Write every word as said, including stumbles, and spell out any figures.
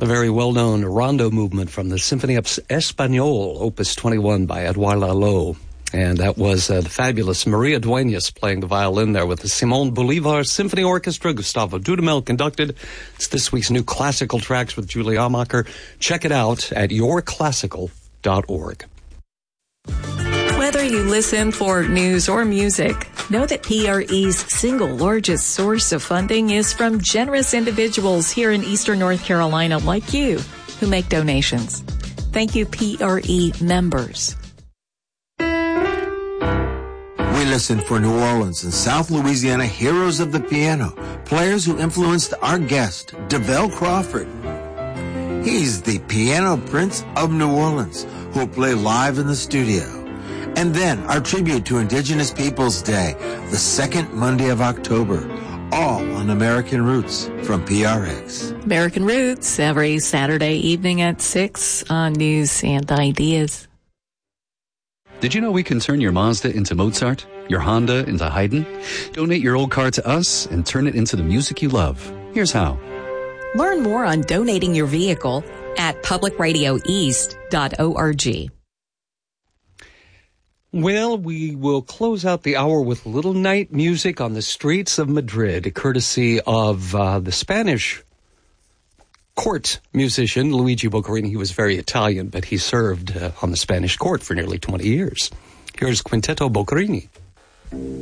A very well-known rondo movement from the Symphony Español, Opus twenty-one by Edouard Lalo. And that was uh, the fabulous Maria Dueñas playing the violin there with the Simón Bolívar Symphony Orchestra. Gustavo Dudamel conducted. It's this week's new classical tracks with Julie Amacher. Check it out at your classical dot org. Whether you listen for news or music, know that P R E's single largest source of funding is from generous individuals here in Eastern North Carolina like you who make donations. Thank you, P R E members. We listen for New Orleans and South Louisiana heroes of the piano, players who influenced our guest, DeVell Crawford. He's the piano prince of New Orleans, who will play live in the studio. And then our tribute to Indigenous Peoples Day, the second Monday of October, all on American Roots from P R X. American Roots every Saturday evening at six on News and Ideas. Did you know we can turn your Mazda into Mozart, your Honda into Haydn? Donate your old car to us and turn it into the music you love. Here's how. Learn more on donating your vehicle at public radio east dot org. Well, we will close out the hour with little night music on the streets of Madrid, courtesy of uh, the Spanish court musician Luigi Boccherini. He was very Italian, but he served uh, on the Spanish court for nearly twenty years. Here's Quinteto Boccherini.